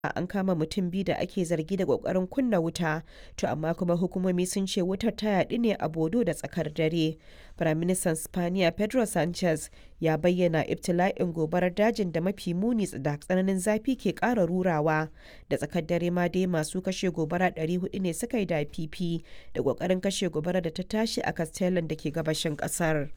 an kama mutum biyu da ake zargi da kokarin kunna wuta, to amma kuma hukumomi sun ce wutar ta yaɗu ne a Bodo da tsakar dare. Firaministan Spaniya Pedro Sanchez ya bayyana ibtila'in gobarar dajin da mafi muni da tsananin zafi ke ƙara rurawa. Da tsakar dare ma dai masu kashe gobara 400 ne suka yi da fifi da kokarin kashe gobara da ta tashi a Castellon da ke gabashin ƙasar.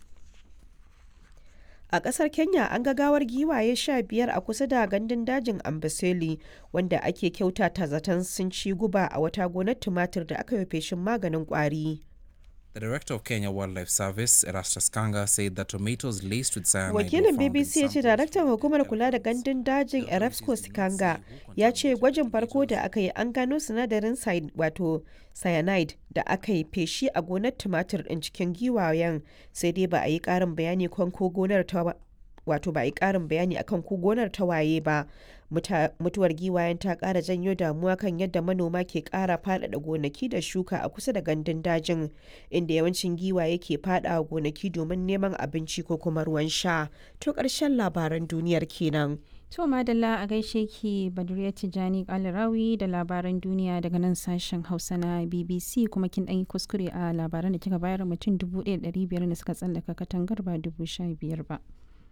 A ƙasar Kenya an ga gawar giwaye 15 a kusa da gandun dajin Amboseli wanda ake kyautata zaton sun ci guba a wata gonar tumatir da aka yi feshin maganin ƙwari. The director of Kenya Wildlife Service, Erastus Kanga, said that tomatoes laced with cyanide were Wakilin found in BBC ya ce samples daraktan hukumar kula da gandun dajin Erastus Kanga ya ce gwajin farko da aka yi an gano sinadarin cyanide da aka yi feshi a gonar tumatir ɗin cikin giwayen, sai dai ba a yi ƙarin bayani kan ko gonar ta ba a yi ƙarin bayani akan ko gonar ta waye ba. Mutuwar giwayen ta ƙara janyo damuwa kan yadda manoma ke ƙara faɗaɗa gonaki da shuka a kusa da gandun dajin, inda yawancin giwaye ke faɗawa gonaki domin neman abinci ko kuma ruwan sha. To ƙarshen labaran duniyar kenan. To madalla a gaishe ki Baduriya Tijani Kalarawi da labaran duniya daga nan sashen Hausa na BBC, kuma kin ɗan yi kuskure a labaran da kika bayar, mutum 1,500 ne suka tsallaka katangar ba 15,000 ba.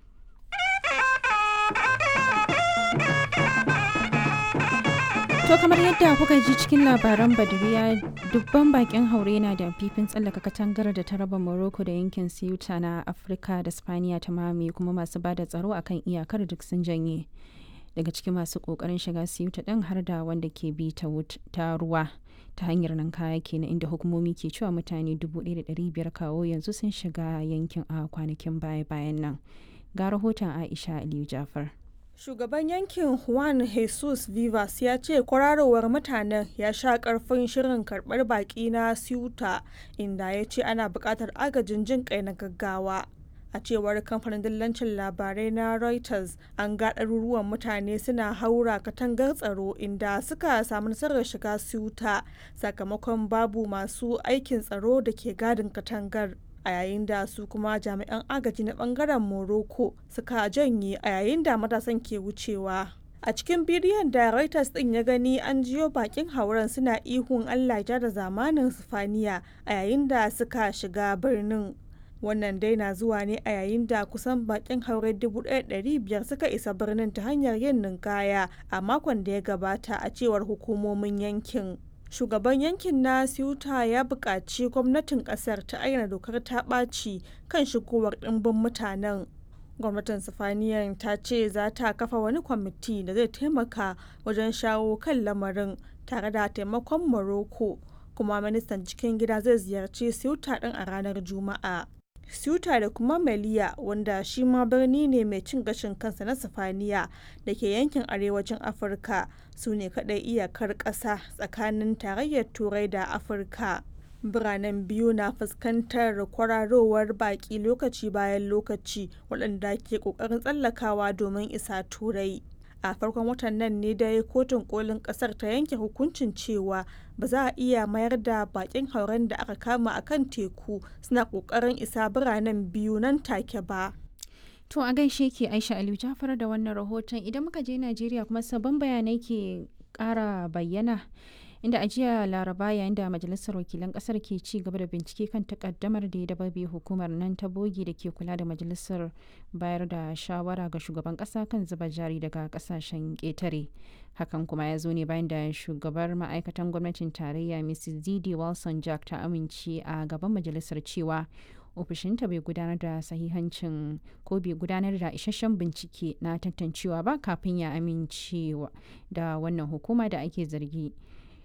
To kamar yadda kuka ji cikin labaran Baduriya, dubban bakin haure na da fifin tsallaka katangar da ta raba Morocco da yankin Ceuta na Afirka da Spaniya ta mamaye, kuma masu bada tsaro akan iyakar duk sun janye. Daga cikin masu kokarin shiga Ceuta din har da wanda ke bi ta ruwa ta hanyar nan kaya kenan, inda hukumomi ke cewa mutane 1,500 kawo yanzu sun shiga yankin a kwanakin baya-bayan nan. Ga rahoton Aisha Aliyu Jafar. Shugaban yankin Juan Jesus Vivas ya ce kwararowar mutanen ya sha karfin shirin karbar baki na Ceuta, inda ya ce ana buƙatar agajin jin kai na gaggawa. A cewar kamfanin dillancin labarai na Reuters, an ga ɗaruruwan mutane suna haura katangar tsaro inda suka samu nasarar shiga Ceuta sakamakon babu masu aikin tsaro da ke gadin katangar. A yayin da su kuma jami'an agaji na bangaren Morocco suka janye a yayin da matasan ke wucewa. A cikin bidiyon da Reuters din ya gani, an jiyo bakin hauren suna ihun Allah ja da zamanin Sifaniya a yayin da suka shiga birnin. Wannan dai na zuwa ne a yayin da kusan bakin haure 1,500 suka isa birnin ta hanyar yin ninkaya a makon da ya gabata, a cewar hukumomin yankin. Shugaban yankin na Ceuta ya buƙaci gwamnatin ƙasar ta ayyana dokar ta ɓaci kan shigowar ɗimbin mutanen. Gwamnatin Sifaniya ta ce za ta kafa wani kwamiti da zai taimaka wajen shawo kan lamarin tare da taimakon Morocco, kuma ministan cikin gida zai ziyarci Ceuta ɗin a ranar Juma'a. Ceuta da kuma Melilla, wanda shi ma birni ne mai cin gashin kansa na Sifaniya da ke yankin arewacin Afirka, su ne kaɗai iyakar ƙasa tsakanin tarayyar Turai da Afirka. Biranen biyu na fuskantar kwararowar baƙi lokaci bayan lokaci waɗanda ke ƙoƙarin tsallakawa domin isa Turai. A farkon watan nan ne dai kotun kolin kasar ta yanke hukuncin cewa ba za a iya mayar da bakin hauren da aka kama a kan teku suna kokarin isa biranen biyu nan take ba. To a gaishe ke Aisha Aliyu Jafar da wannan rahoton. Idan muka je Najeriya kuma sabon bayanai ke ƙara bayyana, inda a jiya Laraba, yayin da Majalisar Wakilan Kasar ke ci gaba da bincike kan takaddamar da ya dababe hukumar nan ta bogi da ke kula da majalisar bayar da shawara ga shugaban kasa kan zuba jari daga kasashen ƙetare. Hakan kuma ya zo ne bayan da shugabar ma'aikatan gwamnatin tarayya Mrs. Didi Wilson Jack ta amince a gaban majalisar cewa ofishinta bai gudanar da sahihancin ko bai gudanar da isasshen bincike na tantancewa ba kafin ya amincewa da wannan hukuma da ake zargi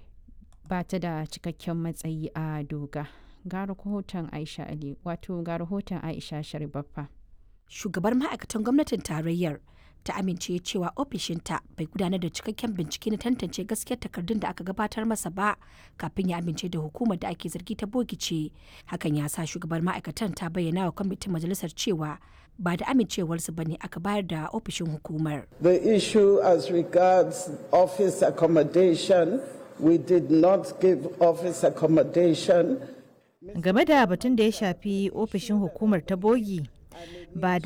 ba ta da cikakken matsayi a doga. Ga rahoton Aisha Ali, wato ga rahoton Aisha Sharibaffa. Shugabar ma'aikatan gwamnatin tarayyar ta amince cewa ofishinta bai gudanar da cikakken bincike na tantance gaskiyar takardun da aka gabatar masa ba kafin ya amince da hukumar da ake zargi ta bogice. Hakan ya sa shugabar ma'aikatan ta bayyana wa kwamitin majalisar cewa ba da amincewarsu ba ne aka bayar da ofishin hukumar. The issue as regards office accommodation, we did not give office accommodation. Game da batun da ya shafi ofishin hukumar ta bogi, ba